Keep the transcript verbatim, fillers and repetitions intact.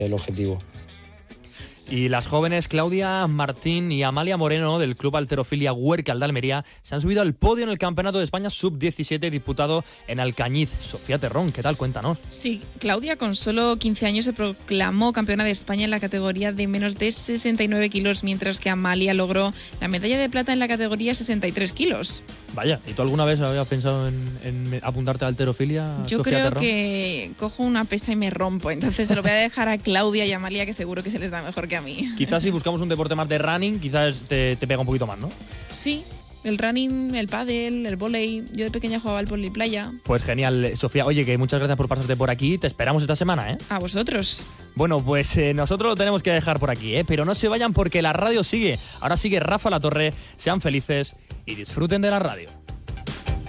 el objetivo. Y las jóvenes Claudia Martín y Amalia Moreno del Club Halterofilia Huércal de Almería se han subido al podio en el Campeonato de España sub diecisiete disputado en Alcañiz. Sofía Terrón, ¿qué tal? Cuéntanos. Sí, Claudia con solo quince años se proclamó campeona de España en la categoría de menos de sesenta y nueve kilos, mientras que Amalia logró la medalla de plata en la categoría sesenta y tres kilos. Vaya, ¿y tú alguna vez habías pensado en, en apuntarte a halterofilia, Yo Sofía creo Terrón? que cojo una pesa y me rompo, entonces se lo voy a dejar a Claudia y a Amalia, que seguro que se les da mejor que a mí. Quizás si buscamos un deporte más de running, quizás te, te pega un poquito más, ¿no? Sí, el running, el pádel, el vóley. Yo de pequeña jugaba al playa. Pues genial, Sofía. Oye, que muchas gracias por pasarte por aquí. Te esperamos esta semana, ¿eh? A vosotros. Bueno, pues eh, nosotros lo tenemos que dejar por aquí, ¿eh? Pero no se vayan porque la radio sigue. Ahora sigue Rafa La Torre. Sean felices y disfruten de la radio.